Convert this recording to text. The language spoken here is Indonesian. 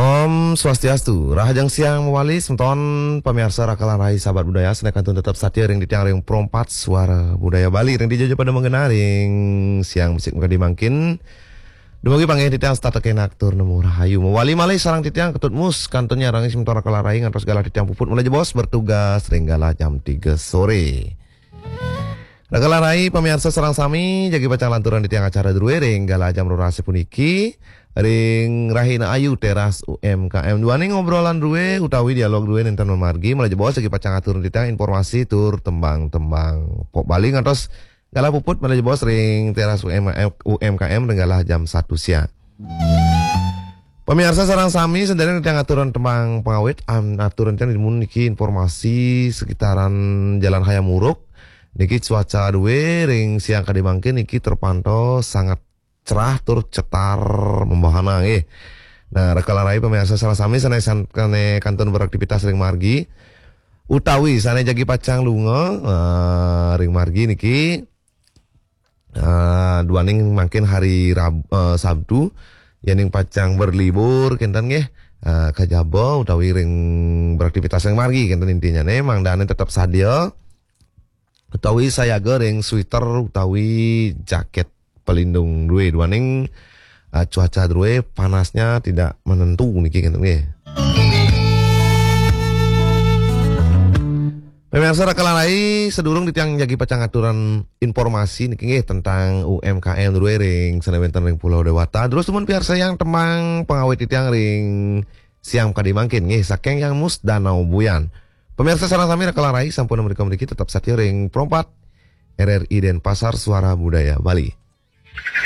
Om Swastiastu, Rahajang Siang Mewali, Senton, pemirsa Rakalan Rai Sahabat Budaya, Senekantun tetap satia ring di tiang ring perompat suara budaya Bali, ring dijajah pada mengenaring siang musik muka dimangkin. Dumugi panggil di tiang start kenak tur nemu rahayu Mewali malai sarang di tiang ketut mus, kantonnya rangi sementara Rakalan Rai ngantos gala di tiang puput mulai jebos bertugas ring gala jam 3 sore. Rakalan Rai pemirsa sarang sami, jagi baca lanturan di tiang acara dua ring gala jam rorasi puniki. Ring Rahina Ayu teras UMKM dua nih ngobrolan dua utawi dialog dua nenten margi mulai jebos segi pacang atur ditang informasi tur tembang-tembang pop Bali ngantos galah puput mulai jebos ring teras UMKM dengan jam 1 siang. Pemirsa sarang sami sendiri ngetang aturan tembang pengawet aturan yang dimun niki informasi sekitaran Jalan Hayamuruk niki cuaca dua ring siang kadimangkin niki terpantau sangat cerah tur cetar membahana Nah Rakalan Rai pemirsa salah sami sana kane kanton beraktivitas ring margi utawi sana jagi pacang lunga ring margi niki dua ning makin hari Sabtu yaning pacang berlibur kenten nggih kajaba utawi ring beraktivitas ring margi kenten intinya memang dane tetap sadia utawi saya ring sweater utawi jaket pelindung dua ning cuaca dua panasnya tidak menentu niki kan nggih. Pemirsa Rakalan Rai sedurung di tiang jagi pacang aturan informasi niki nggih tentang UMKM dua ring sanawenten ring Pulau Dewata. Terus teman piarsa yang temang pengawet di tiang ring siang kadimangkin nggih saking yang mus Danau Buyan. Pemirsa sareng sami Rakalan Rai sampun memberikan ring tetap satia ring perompat RRI Denpasar Suara Budaya Bali.